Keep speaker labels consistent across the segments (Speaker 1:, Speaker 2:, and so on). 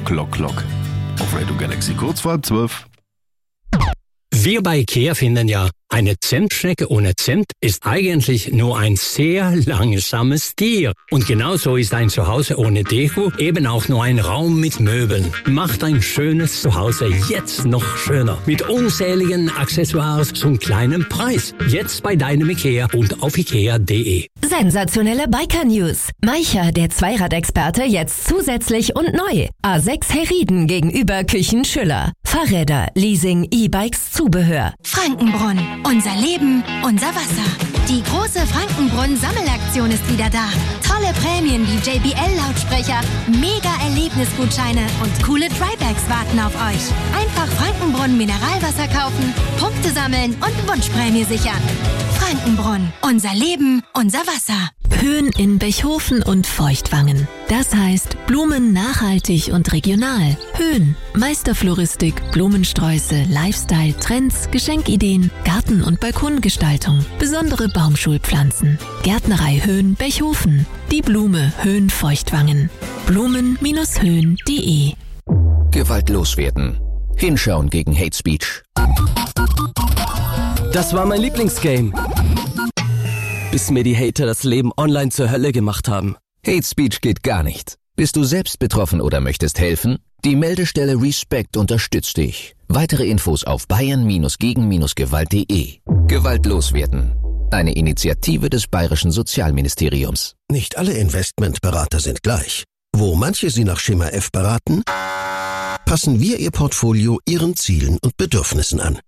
Speaker 1: Lock. Auf Radio Galaxy, kurz vor 11:30.
Speaker 2: Wir bei IKEA finden ja, eine Zimtschnecke ohne Zimt ist eigentlich nur ein sehr langsames Tier. Und genauso ist ein Zuhause ohne Deko eben auch nur ein Raum mit Möbeln. Macht ein schönes Zuhause jetzt noch schöner. Mit unzähligen Accessoires zum kleinen Preis. Jetzt bei deinem IKEA und auf ikea.de.
Speaker 3: Sensationelle Biker-News. Maicher, der Zweiradexperte, jetzt zusätzlich und neu. A6 Herrieden gegenüber Küchen Schüller. Fahrräder, Leasing, E-Bikes, Zubehör.
Speaker 4: Frankenbrunn. Unser Leben, unser Wasser. Die große Frankenbrunn-Sammelaktion ist wieder da. Tolle Prämien wie JBL-Lautsprecher, Mega-Erlebnisgutscheine und coole Drybags warten auf euch. Einfach Frankenbrunn Mineralwasser kaufen, Punkte sammeln und Wunschprämie sichern. Frankenbrunn. Unser Leben, unser Wasser.
Speaker 3: Höhen in Bechhofen und Feuchtwangen. Das heißt Blumen nachhaltig und regional. Höhen, Meisterfloristik, Blumensträuße, Lifestyle, Trends, Geschenkideen, Garten- und Balkongestaltung, besondere Baumschulpflanzen. Gärtnerei Höhen Bechhofen. Die Blume Höhen Feuchtwangen. Blumen-höhen.de.
Speaker 5: Gewaltlos werden. Hinschauen gegen Hate Speech.
Speaker 6: Das war mein Lieblingsgame. Bis mir die Hater das Leben online zur Hölle gemacht haben.
Speaker 5: Hate Speech geht gar nicht. Bist du selbst betroffen oder möchtest helfen? Die Meldestelle Respect unterstützt dich. Weitere Infos auf bayern-gegen-gewalt.de. Gewaltlos werden. Eine Initiative des Bayerischen Sozialministeriums.
Speaker 7: Nicht alle Investmentberater sind gleich. Wo manche Sie nach Schema F beraten, passen wir Ihr Portfolio Ihren Zielen und Bedürfnissen an.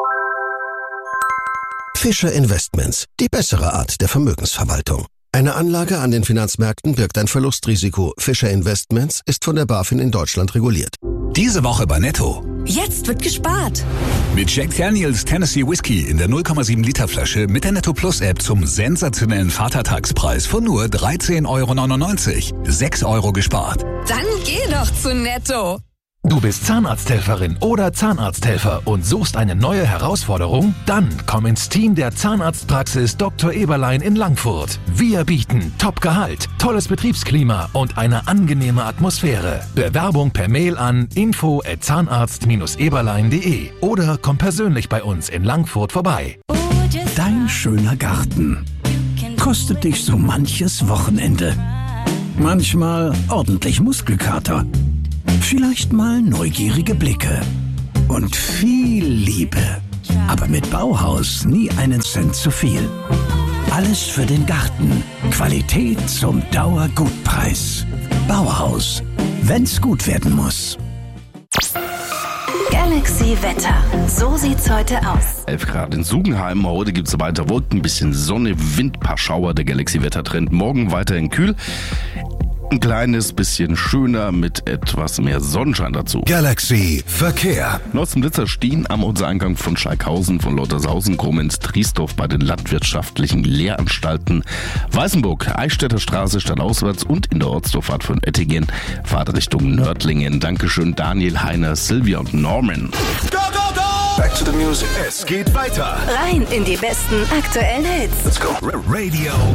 Speaker 7: Fischer Investments, die bessere Art der Vermögensverwaltung. Eine Anlage an den Finanzmärkten birgt ein Verlustrisiko. Fischer Investments ist von der BaFin in Deutschland reguliert.
Speaker 8: Diese Woche bei Netto.
Speaker 9: Jetzt wird gespart.
Speaker 8: Mit Jack Daniels Tennessee Whiskey in der 0,7 Liter Flasche mit der Netto Plus App zum sensationellen Vatertagspreis von nur 13,99 €. 6 € gespart.
Speaker 9: Dann geh doch zu Netto.
Speaker 10: Du bist Zahnarzthelferin oder Zahnarzthelfer und suchst eine neue Herausforderung? Dann komm ins Team der Zahnarztpraxis Dr. Eberlein in Langfurt. Wir bieten Top-Gehalt, tolles Betriebsklima und eine angenehme Atmosphäre. Bewerbung per Mail an info@zahnarzt-eberlein.de oder komm persönlich bei uns in Langfurt vorbei.
Speaker 11: Dein schöner Garten kostet dich so manches Wochenende. Manchmal ordentlich Muskelkater. Vielleicht mal neugierige Blicke und viel Liebe. Aber mit Bauhaus nie einen Cent zu viel. Alles für den Garten. Qualität zum Dauergutpreis. Bauhaus. Wenn's gut werden muss.
Speaker 3: Galaxy Wetter. So sieht's heute aus.
Speaker 1: 11 Grad in Sugenheim. Heute gibt es weiter Wolken, ein bisschen Sonne, Wind, paar Schauer. Der Galaxy-Wettertrend. Morgen weiterhin kühl. Ein kleines bisschen schöner mit etwas mehr Sonnenschein dazu.
Speaker 7: Galaxy Verkehr.
Speaker 1: Nossenblitzer stehen am Ortseingang von Schalkhausen, von Lottershausen, Krummens, Triesdorf bei den landwirtschaftlichen Lehranstalten, Weißenburg, Eichstätter Straße stadtauswärts und in der Ortsdurchfahrt von Ettingen, Fahrt Richtung Nördlingen. Dankeschön Daniel, Heiner, Silvia und Norman.
Speaker 12: Go, go, go! Back to the music. Es geht weiter.
Speaker 3: Rein in die besten aktuellen Hits.
Speaker 12: Let's go. Radio